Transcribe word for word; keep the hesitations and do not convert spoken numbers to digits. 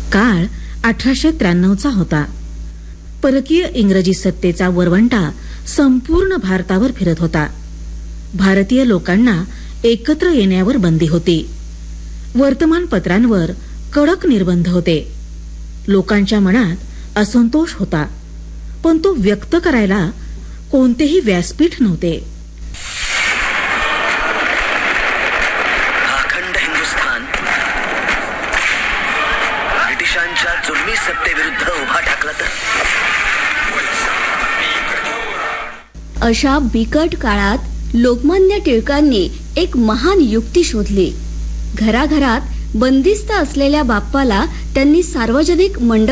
काळ अठराशे त्र्याण्णवचा होता. परकीय इंग्रजी सत्तेचा वरवंटा संपूर्ण भारतावर फिरत होता. भारतीय लोकांना एकत्र येण्यावर बंदी होती. वर्तमानपत्रांवर कडक निर्बंध होते. लोकांच्या मनात असंतोष होता, पण तो व्यक्त करायला कोणतेही व्यासपीठ नव्हते. अखंड हिंदुस्थान ब्रिटिशांच्या जुलमी सत्तेविरुद्ध उभा ठाकला तर अशा बिकट काळात लोकमान्य टिळकांनी एक महान युक्ती शोधली. घराघरात बंदिस्त असलेल्या बाप्पाला त्यांनी सार्वजनिक मंडप